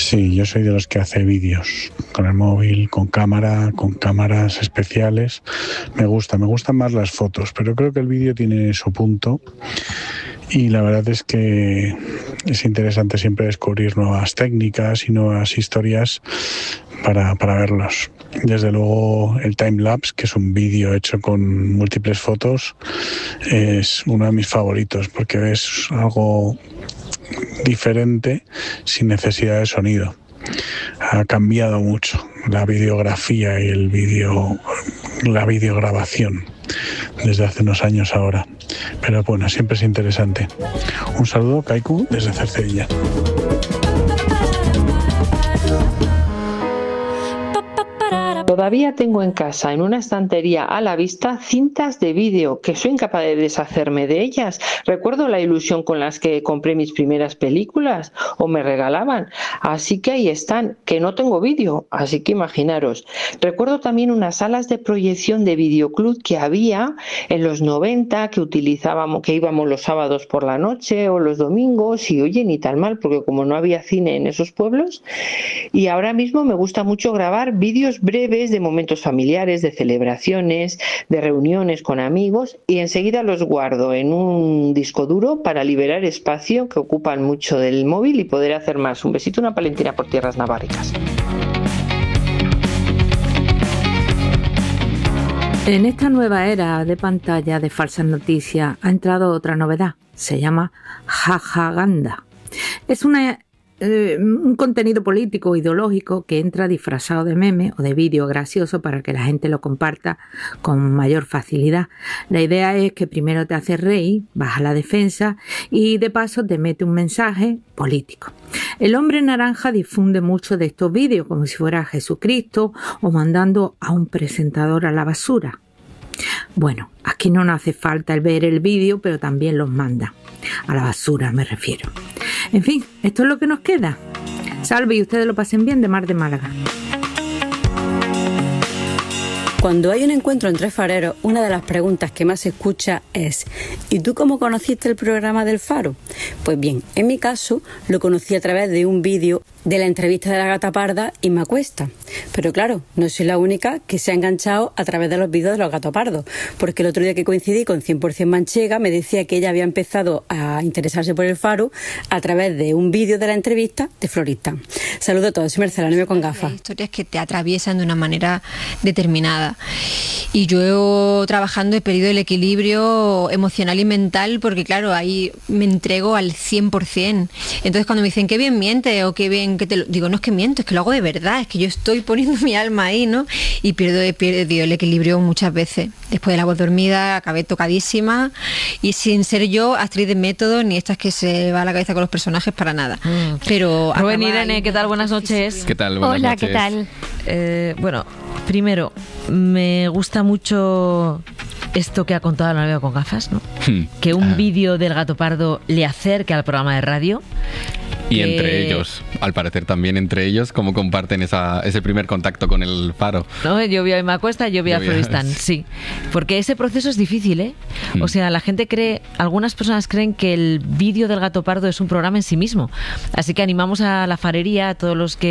Sí, yo soy de los que hace vídeos con el móvil, con cámara, con cámaras especiales. Me gustan más las fotos, pero creo que el vídeo tiene su punto. Y la verdad es que es interesante siempre descubrir nuevas técnicas y nuevas historias para verlos. Desde luego el timelapse, que es un vídeo hecho con múltiples fotos, es uno de mis favoritos porque ves algo diferente sin necesidad de sonido. Ha cambiado mucho la videografía y la videograbación desde hace unos años ahora. Pero bueno, siempre es interesante. Un saludo, Kaiku, desde Cercedilla. Todavía tengo en casa, en una estantería a la vista, cintas de vídeo que soy incapaz de deshacerme de ellas. Recuerdo la ilusión con las que compré mis primeras películas o me regalaban. Así que ahí están, que no tengo vídeo, así que imaginaros. Recuerdo también unas salas de proyección de videoclub que había en los 90 que utilizábamos, que íbamos los sábados por la noche o los domingos y oye, ni tan mal, porque como no había cine en esos pueblos. Y ahora mismo me gusta mucho grabar vídeos breves de momentos familiares, de celebraciones, de reuniones con amigos y enseguida los guardo en un disco duro para liberar espacio que ocupan mucho del móvil y poder hacer más. Un besito, una palentina por tierras naváricas. En esta nueva era de pantalla de falsas noticias ha entrado otra novedad. Se llama jajaganda. Es un contenido político o ideológico que entra disfrazado de meme o de vídeo gracioso para que la gente lo comparta con mayor facilidad. La idea es que primero te hace reír, baja la defensa y de paso te mete un mensaje político. El hombre naranja difunde mucho de estos vídeos como si fuera Jesucristo o mandando a un presentador a la basura. Bueno, aquí no nos hace falta el ver el vídeo, pero también los manda. A la basura me refiero. En fin, esto es lo que nos queda. Salve y ustedes lo pasen bien de Mar de Málaga. Cuando hay un encuentro entre fareros, una de las preguntas que más se escucha es ¿y tú cómo conociste el programa del Faro? Pues bien, en mi caso lo conocí a través de un vídeo de la entrevista de la gata parda Inma Cuesta. Pero claro, no soy la única que se ha enganchado a través de los vídeos de los gatos pardos, porque el otro día que coincidí con 100% Manchega me decía que ella había empezado a interesarse por el Faro a través de un vídeo de la entrevista de Florista. Saludos a todos, soy Marcela, Neve con gafas. Hay historias que te atraviesan de una manera determinada. Y yo trabajando he perdido el equilibrio emocional y mental porque claro, ahí me entrego al 100%. Entonces cuando me dicen qué bien miente o qué bien que te lo digo, no es que miento, es que lo hago de verdad, es que yo estoy poniendo mi alma ahí, ¿no? Y he perdido el equilibrio muchas veces. Después de La voz dormida acabé tocadísima y sin ser yo actriz de método ni estas que se va a la cabeza con los personajes para nada. Pero Rubén Irene, ¿qué tal? Buenas noches. ¿Qué tal? Buenas Hola, noches. ¿qué tal? Bueno, primero, me gusta mucho esto que ha contado la Nave con gafas, ¿no? Que un vídeo del gato pardo le acerque al programa de radio. Y entre ellos, al parecer también entre ellos, cómo comparten ese primer contacto con el Faro. No, yo vi a Inma Cuesta y yo vi a Floristán, sí. Porque ese proceso es difícil, ¿eh? O sea, la gente cree, algunas personas creen que el vídeo del gato pardo es un programa en sí mismo. Así que animamos a la farería, a todos los que